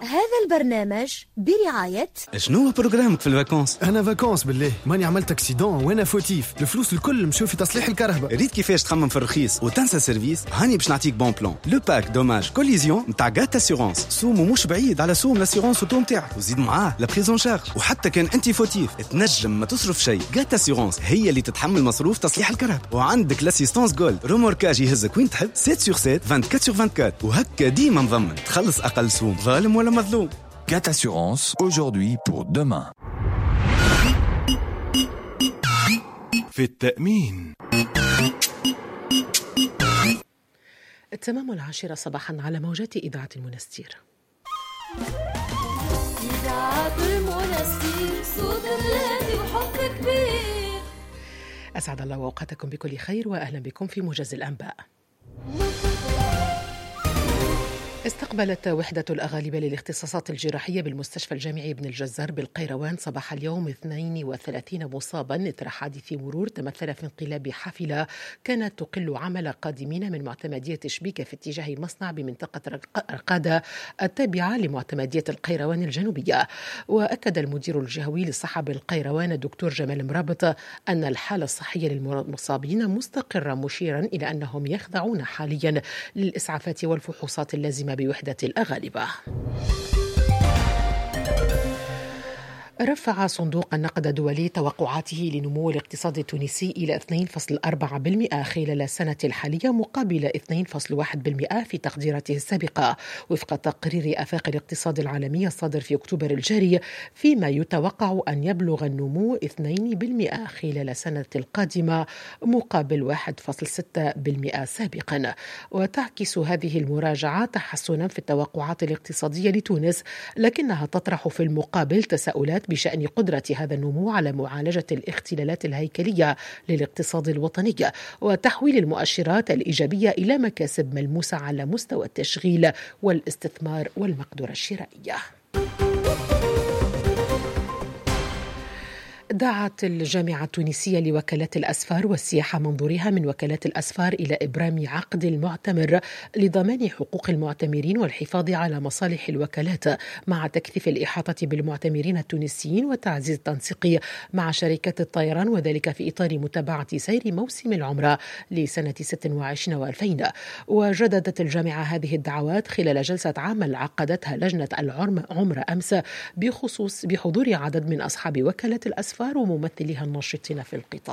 هذا البرنامج برعاية. شنو بروجرامك في الفاكونس؟ أنا فاكونس بالله، ماني عملت اكسيدون وأنا فوتيف. الفلوس الكل مشوا في تصليح الكهرباء. ريت كيفاش تخمم في الرخيص وتنسى سيرفيس؟ هاني باش نعطيك بون بلان. لو باك دوماج كوليزيون نتاع غات اسيغونس، سومو مش بعيد على سوم لاسيغونس اوتو نتاعك، وزيد معاه لا بريزون شارج. وحتى كان انت فوتيف تنجم ما تصرف شيء، غات اسيغونس هي اللي تتحمل مصروف تصليح الكهرباء. وعندك لاسيستانس جولد، روموركاج يهزك وين تحب 7/7 24/24، وهكا ديما مضمن تخلص اقل سوم، ظالم ولا مظلوم. GAT Assurance, aujourd'hui pour demain. في التأمين. التمام 10 صباحا على موجات إذاعة المنستير. إذاعة المنستير، صوت الهادي وحب كبير. أسعد الله أوقاتكم بكل خير وأهلا بكم في موجز الأنباء. استقبلت وحدة الأغالبة للاختصاصات الجراحية بالمستشفى الجامعي ابن الجزار بالقيروان صباح اليوم 32 مصابا إثر حادث مرور تمثل في انقلاب حافلة كانت تقل عمل قادمين من معتمدية شبيكة في اتجاه مصنع بمنطقة رقادة التابعة لمعتمدية القيروان الجنوبية. وأكد المدير الجهوي للصحة بالقيروان الدكتور جمال مرابط أن الحالة الصحية للمصابين مستقرة، مشيرا إلى أنهم يخضعون حاليا للإسعافات والفحوصات اللازمة بوحدة الأغالبة. رفع صندوق النقد الدولي توقعاته لنمو الاقتصاد التونسي إلى 2.4% خلال السنة الحالية مقابل 2.1% في تقديراته السابقة، وفق تقرير آفاق الاقتصاد العالمي الصادر في أكتوبر الجاري، فيما يتوقع أن يبلغ النمو 2% خلال السنة القادمة مقابل 1.6% سابقا. وتعكس هذه المراجعة تحسنا في التوقعات الاقتصادية لتونس، لكنها تطرح في المقابل تساؤلات بشأن قدرة هذا النمو على معالجة الاختلالات الهيكلية للاقتصاد الوطني وتحويل المؤشرات الإيجابية إلى مكاسب ملموسة على مستوى التشغيل والاستثمار والمقدرة الشرائية. دعت الجامعة التونسية لوكالات الأسفار والسياحة منظورها من وكالات الأسفار إلى إبرام عقد المعتمر لضمان حقوق المعتمرين والحفاظ على مصالح الوكالات، مع تكثيف الإحاطة بالمعتمرين التونسيين وتعزيز التنسيق مع شركات الطيران، وذلك في إطار متابعة سير موسم العمرة لسنة 26 و2000. وجددت الجامعة هذه الدعوات خلال جلسة عمل عقدتها لجنة العمرة أمس بحضور عدد من أصحاب وكالات الأسفار وممثليها الناشطين في القطاع.